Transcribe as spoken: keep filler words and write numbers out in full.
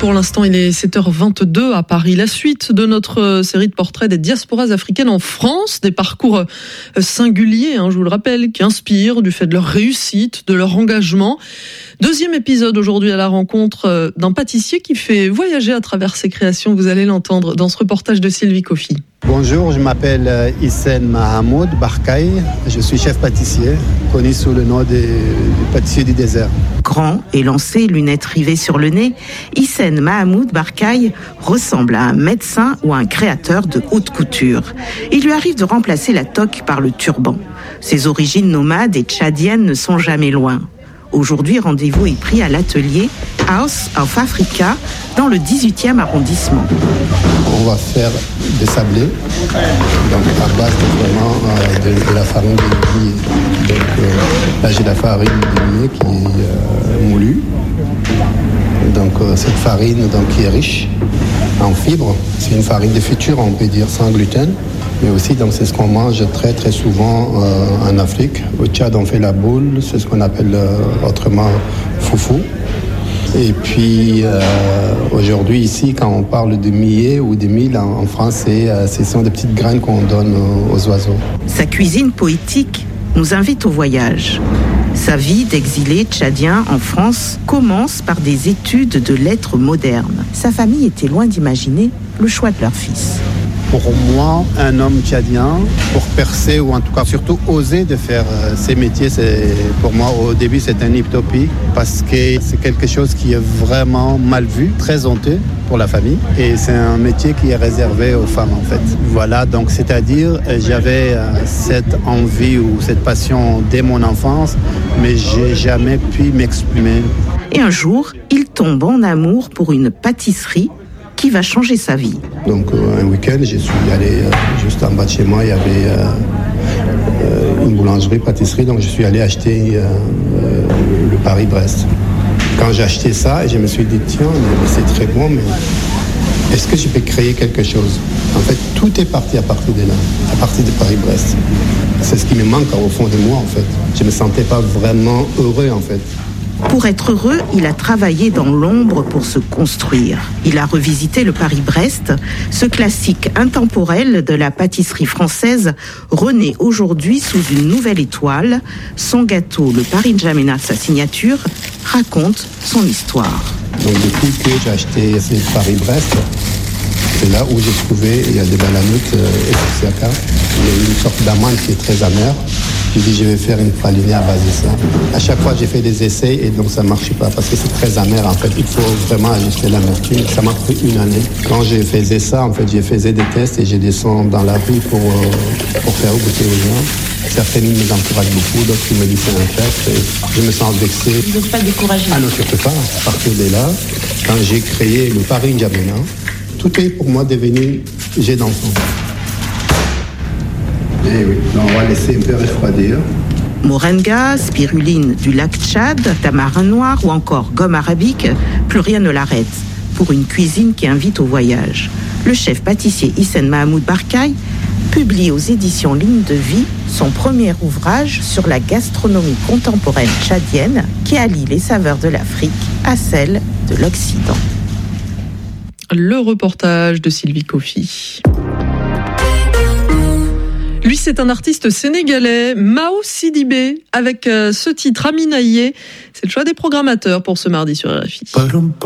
pour l'instant, il est sept heures vingt-deux à Paris. La suite de notre série de portraits des diasporas africaines en France, des parcours singuliers, hein, je vous le rappelle, qui inspirent du fait de leur réussite, de leur engagement. Deuxième épisode aujourd'hui à la rencontre d'un pâtissier qui fait voyager à travers ses créations. Vous allez l'entendre dans ce reportage de Sylvie Kofi. Bonjour, je m'appelle Hissène Mahamoud Barkaï. Je suis chef pâtissier, connu sous le nom de, du pâtissier du désert. Grand, élancé, lunettes rivées sur le nez, Hissène Mahamoud Barkaï ressemble à un médecin ou un créateur de haute couture. Il lui arrive de remplacer la toque par le turban. Ses origines nomades et tchadiennes ne sont jamais loin. Aujourd'hui, rendez-vous est pris à l'atelier House of Africa dans le dix-huitième arrondissement. On va faire des sablés, donc à base de, vraiment, euh, de, de la farine de millet. Donc euh, là j'ai la farine de millet qui est euh, moulue. Donc euh, cette farine donc, qui est riche en fibres, c'est une farine de futur, on peut dire, sans gluten. Mais aussi, donc, c'est ce qu'on mange très très souvent euh, en Afrique. Au Tchad, on fait la boule, c'est ce qu'on appelle euh, autrement foufou. Et puis euh, aujourd'hui ici, quand on parle de millet ou de mil en, en France, c'est, euh, ce sont des petites graines qu'on donne aux, aux oiseaux. Sa cuisine poétique nous invite au voyage. Sa vie d'exilé tchadien en France commence par des études de lettres modernes. Sa famille était loin d'imaginer le choix de leur fils. Pour moi, un homme tchadien, pour percer ou en tout cas surtout oser de faire euh, ces métiers, c'est, pour moi au début c'est une utopie parce que c'est quelque chose qui est vraiment mal vu, très honteux pour la famille et c'est un métier qui est réservé aux femmes en fait. Voilà, donc c'est-à-dire j'avais euh, cette envie ou cette passion dès mon enfance, mais j'ai jamais pu m'exprimer. Et un jour, il tombe en amour pour une pâtisserie qui va changer sa vie. Donc euh, un week-end, je suis allé euh, juste en bas de chez moi, il y avait euh, euh, une boulangerie, pâtisserie, donc je suis allé acheter euh, euh, le Paris-Brest. Quand j'ai acheté ça, je me suis dit, tiens, mais c'est très bon, mais est-ce que je peux créer quelque chose? En fait, tout est parti à partir de là, à partir de Paris-Brest. C'est ce qui me manque au fond de moi, en fait. Je ne me sentais pas vraiment heureux, en fait. Pour être heureux, il a travaillé dans l'ombre pour se construire. Il a revisité le Paris-Brest, ce classique intemporel de la pâtisserie française, renaît aujourd'hui sous une nouvelle étoile. Son gâteau, le Paris N'Djamena, sa signature, raconte son histoire. Donc depuis que j'ai acheté ce Paris-Brest, c'est là où j'ai trouvé, il y a des balanutes euh, et il y a une sorte d'amande qui est très amère. J'ai dit, je vais faire une pralinée à base de ça. À chaque fois, j'ai fait des essais et donc ça ne marchait pas parce que c'est très amer en fait. Il faut vraiment ajuster l'amertume. Ça m'a pris une année. Quand je faisais ça, en fait, je faisais des tests et je descends dans la rue pour, euh, pour faire goûter aux gens. Certaines me encouragent beaucoup, d'autres me disent c'est un fait. Je me sens vexé. Vous n'êtes pas découragé? Ah non, surtout pas. À partir de là, quand j'ai créé le Paris N'Djamena, tout est pour moi devenu jet d'enfant. Eh oui, on va laisser un peu refroidir. Moringa, spiruline du lac Tchad, tamarin noir ou encore gomme arabique, plus rien ne l'arrête. Pour une cuisine qui invite au voyage. Le chef pâtissier Hissène Mahamoud Barkaï publie aux éditions Ligne de Vie son premier ouvrage sur la gastronomie contemporaine tchadienne qui allie les saveurs de l'Afrique à celles de l'Occident. Le reportage de Sylvie Kofi. Lui, c'est un artiste sénégalais, Mao Sidibé, avec ce titre Aminaye. C'est le choix des programmateurs pour ce mardi sur R F I.